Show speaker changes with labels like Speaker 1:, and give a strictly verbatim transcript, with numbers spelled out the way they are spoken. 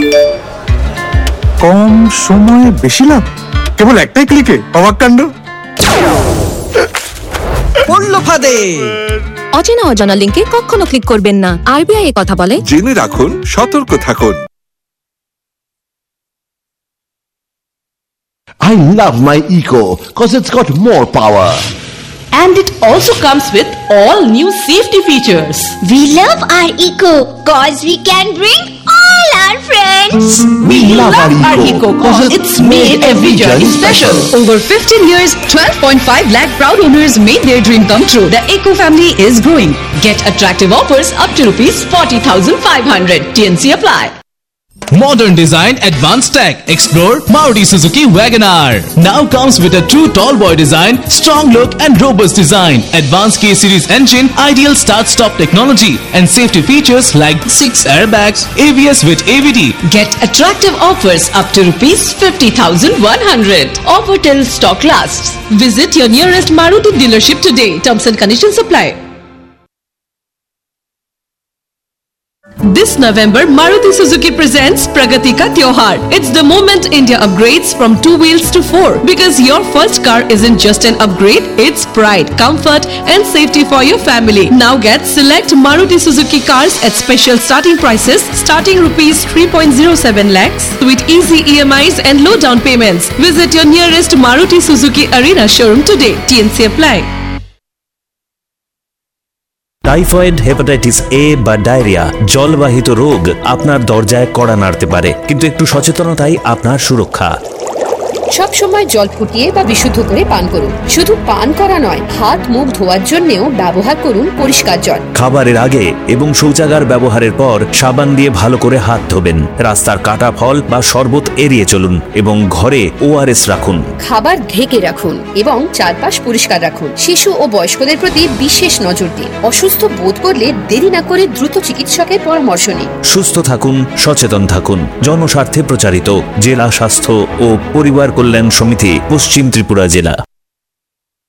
Speaker 1: কম সময়ে বেশি লাভ, কেবল একটাই ক্লিকে অবাক কাণ্ড।
Speaker 2: পড়লো ফাঁদে।
Speaker 3: অচেনা অজানা লিংকে কখনো ক্লিক করবেন না। আরবিআই এ কথা বলে।
Speaker 4: জেনে রাখুন, সতর্ক থাকুন।
Speaker 5: I love my Eco cause it's got more power.
Speaker 6: And it also comes with all new safety features.
Speaker 7: We love our Eco cause we can bring all our friends.
Speaker 5: We, we love, love our Eco cause
Speaker 6: it's made every journey special.
Speaker 8: Over fifteen years, twelve point five lakh proud owners made their dream come true. The Eco family is growing.
Speaker 6: Get attractive offers up to rupees forty thousand five hundred. T N C apply.
Speaker 9: Modern design, advanced tech. Explore Maruti Suzuki WagonR. Now comes with a true tall boy design, strong look and robust design. Advanced K-series engine, ideal start-stop technology and safety features like six airbags, A B S with A V D.
Speaker 6: Get attractive offers up to rupees fifty thousand one hundred. Offer till stock lasts. Visit your nearest Maruti dealership today. Terms and conditions apply. This November, Maruti Suzuki presents Pragati Ka Tyohar. It's the moment India upgrades from two wheels to four. Because your first car isn't just an upgrade, it's pride, comfort and safety for your family. Now get select Maruti Suzuki cars at special starting prices starting rupees three point zero seven lakhs with easy E M Is and low down payments. Visit your nearest Maruti Suzuki Arena showroom today. T N C apply.
Speaker 10: Typhoid, hepatitis A বা diarrhoea জলবাহিত রোগ আপনার দরজায় কড়া নাড়তে পারে, কিন্তু একটু সচেতনতাই আপনার সুরক্ষা।
Speaker 11: সব সময় জল ফুটিয়ে বা বিশুদ্ধ করে পান করুন। শুধু পান করা নয়, হাত মুখ ধোয়ার জন্যও ব্যবহার করুন পরিষ্কার জল।
Speaker 10: খাবারের আগে এবং শৌচাগার ব্যবহারের পর সাবান দিয়ে ভালো করে হাত ধোবেন। রাস্তার কাটা ফল বা শরবত এড়িয়ে চলুন এবং ঘরে ওআরএস রাখুন।
Speaker 11: খাবার ঢেকে রাখুন এবং চারপাশ পরিষ্কার রাখুন। শিশু ও বয়স্কদের প্রতি বিশেষ নজর দিন। অসুস্থ বোধ করলে দেরি না করে দ্রুত চিকিৎসকের পরামর্শ নিন।
Speaker 10: সুস্থ থাকুন, সচেতন থাকুন। জনস্বার্থে প্রচারিত, জেলা স্বাস্থ্য ও পরিবার কল্যাণ সমিতি, পশ্চিম ত্রিপুরা জেলা।